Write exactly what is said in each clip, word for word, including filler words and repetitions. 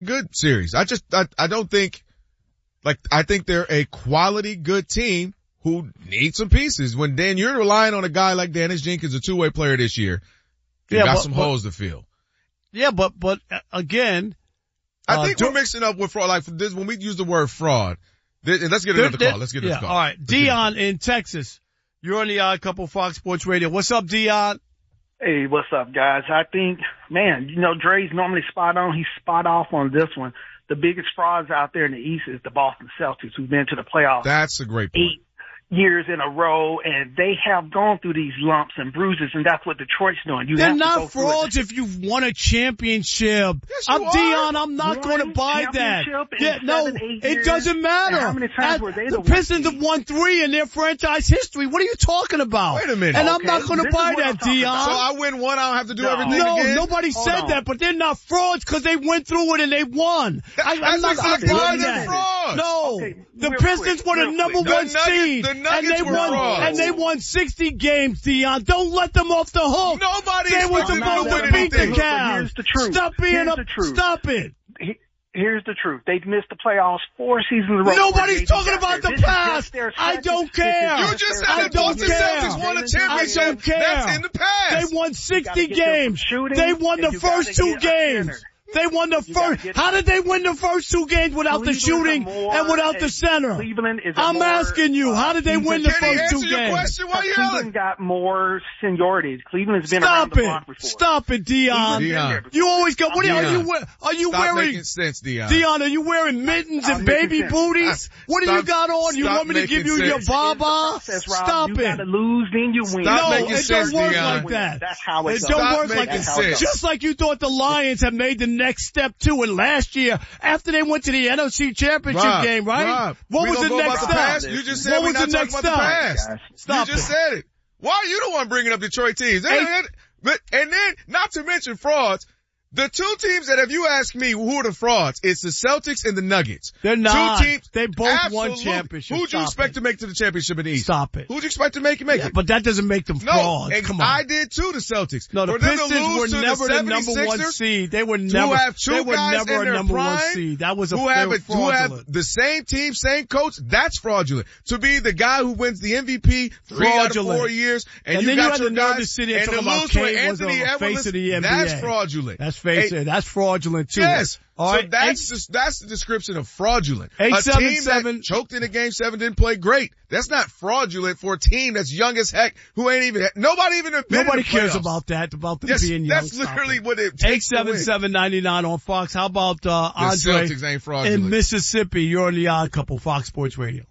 good series. I just, I, I don't think, like, I think they're a quality good team who needs some pieces. When Dan, you're relying on a guy like Dennis Jenkins, a two-way player this year, you yeah, got but, some but, holes to fill. Yeah, but, but, uh, again. I uh, think do, we're mixing up with fraud, like this, when we use the word fraud. This, let's get another call. Let's get another yeah, call. All right. Let's Dion in Texas. You're on the Odd Couple Fox Sports Radio. What's up, Dion? Hey, what's up, guys? I think, man, you know, Dre's normally spot on. He's spot off on this one. The biggest frauds out there in the East is the Boston Celtics, who've been to the playoffs. That's a great point. Eight years in a row, and they have gone through these lumps and bruises, and that's what Detroit's doing. You They're have not to go frauds if you've won a championship. Yes, I'm you are. Dion. I'm not going to buy that. Yeah, no, seven, it years. doesn't matter. And how many times At, were they the the Pistons have won three in their franchise history. What are you talking about? Wait a minute. And okay. I'm not going to buy that, Dion. So I win one, I don't have to do no. everything no, again? No, nobody Hold said on. that, but they're not frauds because they went through it and they won. I, I'm That's not exactly going to why buy they're that. frauds. No, Okay, the real Pistons quick, were the real number quick. one The Nuggets- seed, the Nuggets and they were won, frauds. and they won sixty games, Dion. Don't let them off the hook. Nobody They were expected them to supposed win to beat the anything. Cavs. Here's the truth. Stop being Here's a, the truth. stop it. He- Here's the truth. They've missed the playoffs four seasons in a row. Nobody's talking about the This is just past. their I second- don't this is care. You just just their said I that don't Boston care. Celtics won a I championship. don't care. That's in the past. They won sixty get them games. shooting, They won the and you gotta first two get a games. center. They won the You gotta first. get- How did they win the first two games without the Cleveland's shooting a more- and without the center? Cleveland is a I'm more, asking you, how did they win the Can he first answer two your games? question? Why are you Cleveland yelling? got more seniority. Cleveland's been around Stop the block it. before. Stop it, Dion. Dion. You always go, what are, are Dion. you, we- are you Stop wearing, making sense, Dion. Dion, are you wearing mittens and I'm making baby sense. booties? What do you Stop- got on? You stop want me to give making you your sense. baba? Process, Rob. Stop you it. gotta lose, then you win. Stop No, making it sense, don't work Dion. like that. That's how it It goes. don't Stop work like making that. sense. Just like you thought the Lions have made the next step too, and last year, after they went to the N F C Championship Rob, game, right? Rob, what we was don't the go next about the step? past. You just said what we're was not the talking next about the step? past. Guys. Stop You just it. said it. Why are you the one bringing up Detroit teams? Hey. And, but, and then, not to mention frauds, the two teams that if you ask me who are the frauds, it's the Celtics and the Nuggets. They're not. Two teams. They both won Absolutely. championships. Who'd you Stop expect it. to make to the championship in the East? Stop it. Who'd you expect to make it make Yeah, it? but that doesn't make them No, frauds. and Come on. I did too, the Celtics. No, the For them to Pistons lose were to never the, the number one 76ers, seed. They were who never. have two they were guys never in a their number one prime, seed. That was a who they have, were a, who have fraudulent. the same team, same coach, that's fraudulent. To be the guy who wins the M V P three out of Fraudulent. four years, and, And you then you got had your the nerve guys, to sit here and to talking about lose to Kane was Anthony the face Edwards, of the N B A. that's fraudulent. That's face Hey, it. That's fraudulent too. Yes. All so right. that's just, that's the description of fraudulent. Eight, a seven, team seven. that choked in a game seven didn't play great. That's not fraudulent for a team that's young as heck who ain't even, nobody even been Nobody in the cares playoffs. about that, about them Yes, being young. that's Stop literally it. what it Eight takes to seven win. seven ninety nine on Fox. How about uh, The Andre Celtics ain't fraudulent. in Mississippi? You're on the Odd Couple, Fox Sports Radio.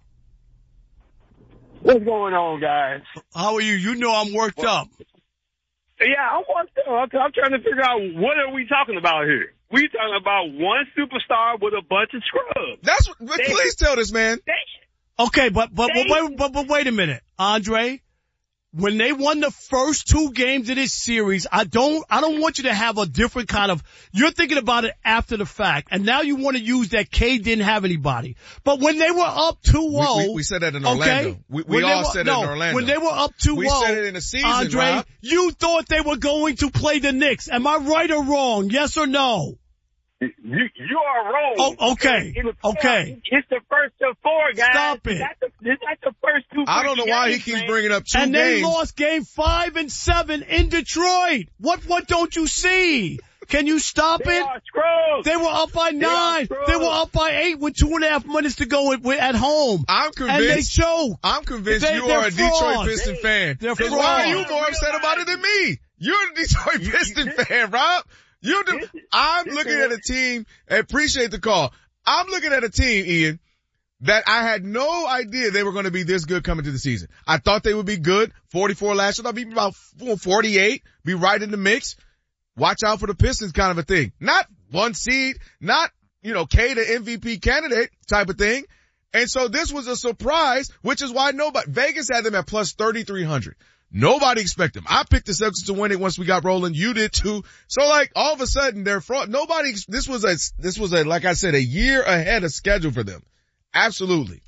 What's going on, guys? How are you? You know I'm worked up. Yeah, I'm worked up. I'm trying to figure out what are we talking about here. We talking about one superstar with a bunch of scrubs. That's what, but They- please tell this man. They, Okay, but but but wait, but, but wait a minute, Andre. When they won the first two games of this series, I don't, I don't want you to have a different kind of, you're thinking about it after the fact, and now you want to use that K didn't have anybody. But when they were up two oh, We, we, we said that in okay, Orlando. We, we when they all were- said no, it in Orlando. When they were up two oh, We said it in the season, Andre, Rob. you thought they were going to play the Knicks. Am I right or wrong? Yes or no? you, you are wrong. Oh, okay, In the playoffs, okay. It's the first of four, guys. Stop it. That's the, that's the first two. I don't know why he games, keeps man. bringing up two And games. they lost game five and seven in Detroit. What, what don't you see? Can you stop They it? are scrubs. They were up by are nine. scrubs. They were up by eight with two and a half minutes to go at, at home. I'm And they convinced. choked. I'm convinced They- you they're are a Detroit frauds. Piston They- fan. they're 'Cause why are you frauds. more upset about it than me? You're a Detroit Piston fan, Rob. You do. I'm looking at a team. I appreciate the call. I'm looking at a team, Ian, that I had no idea they were going to be this good coming to the season. I thought they would be good. forty-four last year. I'll be about forty-eight. Be right in the mix. Watch out for the Pistons kind of a thing. Not one seed. Not, you know, K the M V P candidate type of thing. And so this was a surprise, which is why nobody, Vegas had them at plus thirty-three hundred. Nobody expected them. I picked the Celtics to win it once we got rolling. You did too. So like all of a sudden they're fraud. Nobody, this was a, this was a, like I said, a year ahead of schedule for them. Absolutely.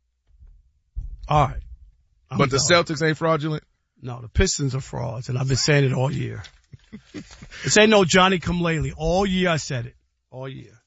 All right. I'm But the done. Celtics ain't fraudulent? No, the Pistons are frauds, and I've been saying it all year. This ain't no Johnny come lately. All year I said it. All year.